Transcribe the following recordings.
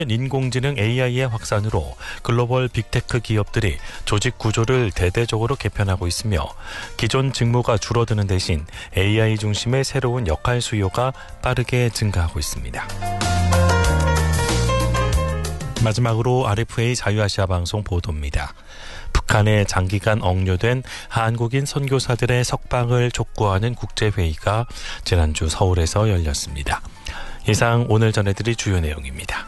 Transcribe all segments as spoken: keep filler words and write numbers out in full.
인공지능 에이아이의 확산으로 글로벌 빅테크 기업들이 조직 구조를 대대적으로 개편하고 있으며 기존 직무가 줄어드는 대신 에이아이 중심의 새로운 역할 수요가 빠르게 증가하고 있습니다. 마지막으로 알에프에이 자유아시아 방송 보도입니다. 북한에 장기간 억류된 한국인 선교사들의 석방을 촉구하는 국제회의가 지난주 서울에서 열렸습니다. 이상 오늘 전해드릴 주요 내용입니다.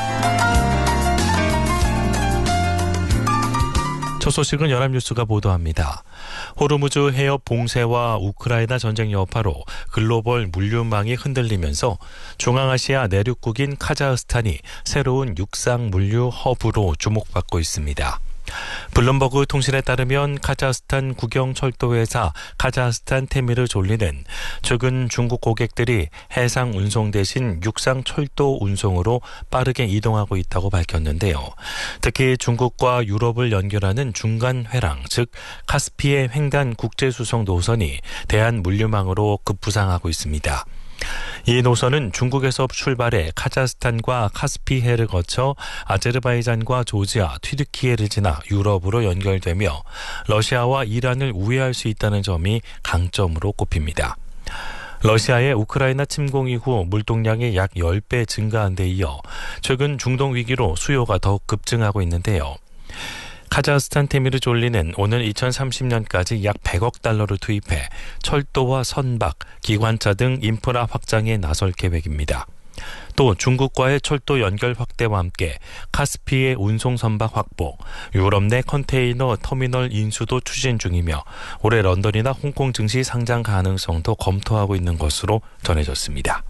첫 소식은 연합뉴스가 보도합니다. 호르무즈 해협 봉쇄와 우크라이나 전쟁 여파로 글로벌 물류망이 흔들리면서 중앙아시아 내륙국인 카자흐스탄이 새로운 육상 물류 허브로 주목받고 있습니다. 블룸버그 통신에 따르면 카자흐스탄 국영철도회사 카자흐스탄 테미르 졸리는 최근 중국 고객들이 해상 운송 대신 육상 철도 운송으로 빠르게 이동하고 있다고 밝혔는데요. 특히 중국과 유럽을 연결하는 중간 회랑, 즉 카스피의 횡단 국제수송 노선이 대한 물류망으로 급부상하고 있습니다. 이 노선은 중국에서 출발해 카자흐스탄과 카스피해를 거쳐 아제르바이잔과 조지아, 튀르키예를 지나 유럽으로 연결되며 러시아와 이란을 우회할 수 있다는 점이 강점으로 꼽힙니다. 러시아의 우크라이나 침공 이후 물동량이 약 십 배 증가한 데 이어 최근 중동 위기로 수요가 더욱 급증하고 있는데요. 카자흐스탄 테미르 졸리는 오는 이천삼십 년까지 약 백억 달러를 투입해 철도와 선박, 기관차 등 인프라 확장에 나설 계획입니다. 또 중국과의 철도 연결 확대와 함께 카스피의 운송 선박 확보, 유럽 내 컨테이너 터미널 인수도 추진 중이며 올해 런던이나 홍콩 증시 상장 가능성도 검토하고 있는 것으로 전해졌습니다.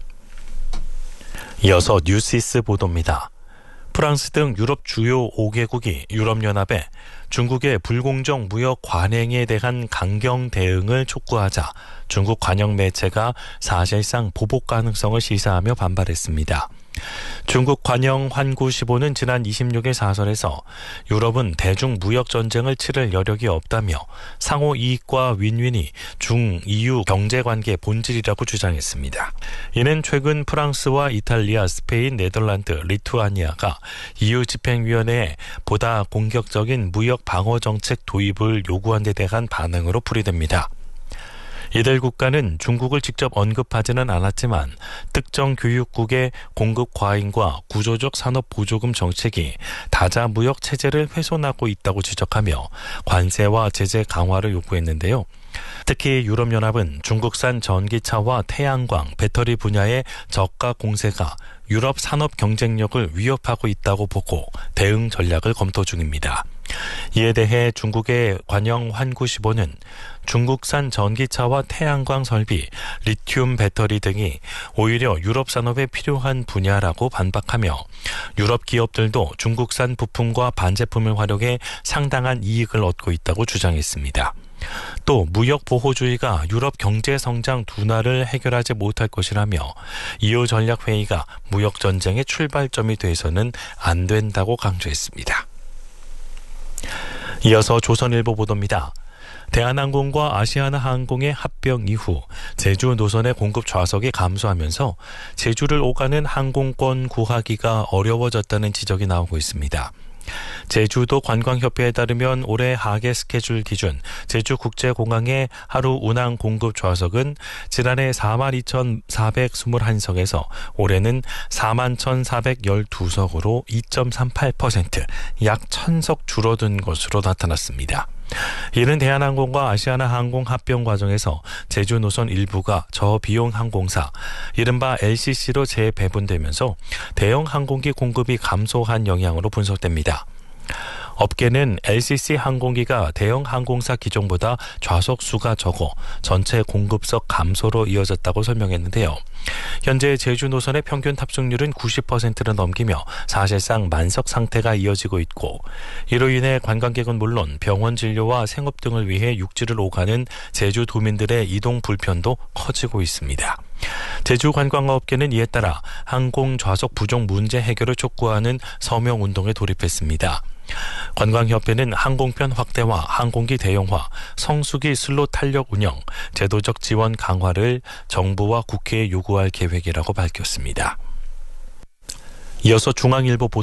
이어서 뉴시스 보도입니다. 프랑스 등 유럽 주요 오 개국이 유럽연합에 중국의 불공정 무역 관행에 대한 강경 대응을 촉구하자 중국 관영 매체가 사실상 보복 가능성을 시사하며 반발했습니다. 중국 관영 환구시보는 지난 이십육 일 사설에서 유럽은 대중 무역 전쟁을 치를 여력이 없다며 상호 이익과 윈윈이 중 이유 경제관계 본질이라고 주장했습니다. 이는 최근 프랑스와 이탈리아, 스페인, 네덜란드, 리투아니아가 이유 집행위원회에 보다 공격적인 무역 방어 정책 도입을 요구한 데 대한 반응으로 풀이됩니다. 이들 국가는 중국을 직접 언급하지는 않았지만 특정 교육국의 공급 과잉과 구조적 산업 보조금 정책이 다자 무역 체제를 훼손하고 있다고 지적하며 관세와 제재 강화를 요구했는데요. 특히 유럽연합은 중국산 전기차와 태양광, 배터리 분야의 저가 공세가 유럽 산업 경쟁력을 위협하고 있다고 보고 대응 전략을 검토 중입니다. 이에 대해 중국의 관영 환구시보는 중국산 전기차와 태양광 설비, 리튬 배터리 등이 오히려 유럽 산업에 필요한 분야라고 반박하며 유럽 기업들도 중국산 부품과 반제품을 활용해 상당한 이익을 얻고 있다고 주장했습니다. 또 무역 보호주의가 유럽 경제 성장 둔화를 해결하지 못할 것이라며 이유 전략 회의가 무역 전쟁의 출발점이 돼서는 안 된다고 강조했습니다. 이어서 조선일보 보도입니다. 대한항공과 아시아나항공의 합병 이후 제주 노선의 공급 좌석이 감소하면서 제주를 오가는 항공권 구하기가 어려워졌다는 지적이 나오고 있습니다. 제주도 관광협회에 따르면 올해 하계 스케줄 기준 제주국제공항의 하루 운항 공급 좌석은 지난해 사만 이천사백이십일 석에서 올해는 사만 천사백십이 석으로 이 점 삼팔 퍼센트 약 천 석 줄어든 것으로 나타났습니다. 이는 대한항공과 아시아나항공 합병 과정에서 제주 노선 일부가 저비용 항공사, 이른바 엘씨씨로 재배분되면서 대형 항공기 공급이 감소한 영향으로 분석됩니다. 업계는 엘씨씨 항공기가 대형 항공사 기종보다 좌석 수가 적어 전체 공급석 감소로 이어졌다고 설명했는데요. 현재 제주 노선의 평균 탑승률은 구십 퍼센트를 넘기며 사실상 만석 상태가 이어지고 있고 이로 인해 관광객은 물론 병원 진료와 생업 등을 위해 육지를 오가는 제주도민들의 이동 불편도 커지고 있습니다. 제주관광업계는 이에 따라 항공 좌석 부족 문제 해결을 촉구하는 서명운동에 돌입했습니다. 관광협회는 항공편 확대와 항공기 대형화, 성수기 슬롯 탄력 운영, 제도적 지원 강화를 정부와 국회에 요구할 계획이라고 밝혔습니다. 이어서 중앙일보